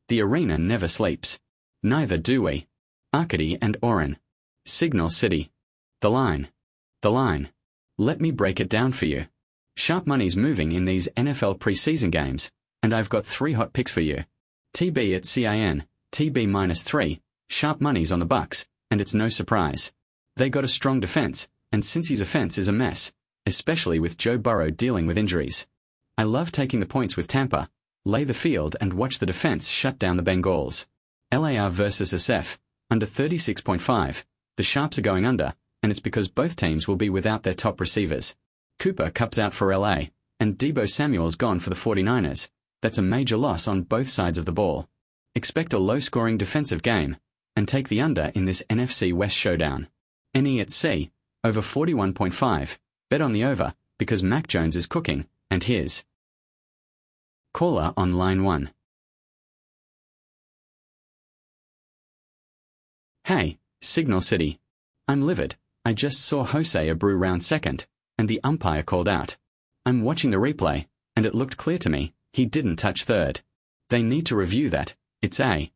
The arena never sleeps. Neither do we. Arcady and Oren. Signal City. The line. The line. Let me break it down for you. Sharp money's moving in these NFL preseason games, and I've got 3 hot picks for you. TB at CIN, TB -3, sharp money's on the Bucks, and it's no surprise. They got a strong defense, and Cincy's offense is a mess, especially with Joe Burrow dealing with injuries. I love taking the points with Tampa, lay the field and watch the defense shut down the Bengals. LAR versus SF, under 36.5, the Sharps are going under, and it's because both teams will be without their top receivers. Cooper Kupp's out for LA, and Deebo Samuel's gone for the 49ers. That's a major loss on both sides of the ball. Expect a low-scoring defensive game, and take the under in this NFC West showdown. NE at C, over 41.5, bet on the over, because Mac Jones is cooking, and here's caller on line 1. Hey, Signal City. I'm livid. I just saw Jose Abreu round second, and the umpire called out. I'm watching the replay, and it looked clear to me he didn't touch third. They need to review that. It's a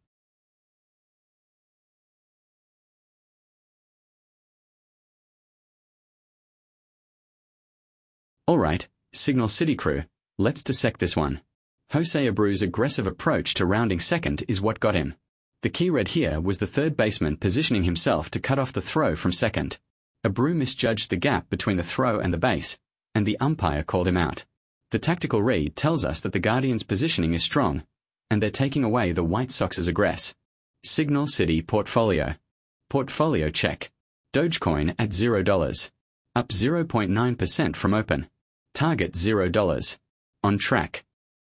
Alright, Signal City crew, let's dissect this one. Jose Abreu's aggressive approach to rounding second is what got him. The key read here was the third baseman positioning himself to cut off the throw from second. Abreu misjudged the gap between the throw and the base, and the umpire called him out. The tactical read tells us that the Guardians' positioning is strong, and they're taking away the White Sox's aggress. Signal City Portfolio. Portfolio check. Dogecoin at $0. Up 0.9% from open. Target $0. On track.